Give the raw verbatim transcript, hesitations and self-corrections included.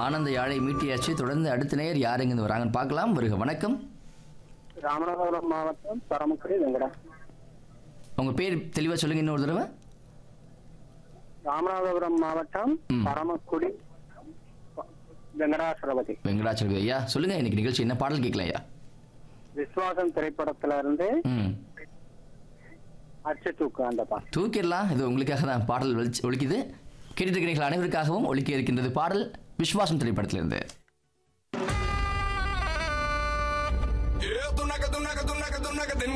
ஆனந்த யாழை மீட்டியாச்சு. தொடர்ந்து அடுத்த நேயர் யார் எங்கிருந்து வராங்கன்னு பார்க்கலாம். வருக வணக்கம். ராமநாதபுரம் மாவட்டம் பரமக்குடி வெங்கடா. உங்க பேர் தெளிவா சொல்லுங்க இன்னொரு தடவை. ராமநாதபுரம் மாவட்டம் பரமக்குடி வெங்கடாசலபதி. வெங்கடாச்சலபதி ஐயா சொல்லுங்க, இன்னைக்கு நிகழ்ச்சி என்ன பாடல் கேட்கலாம் ஐயா? விஸ்வாசம் திரைப்படத்துல இருந்து ம் அச்சு தூக்கு அந்த பாட்டு. தூக்கிடலாம். இது உங்களுக்காக தான் பாடல் ஒலிச்சு- ஒலிக்குது. கேட்டுட்டு இருக்கிறீர்கள் அனைவருக்காகவும் ஒலிக்க இருக்கின்றது பாடல் விஸ்வாசம் திரைப்படத்திலிருந்து. Yeah, tú naca, tú naca, tú naca, tú naca,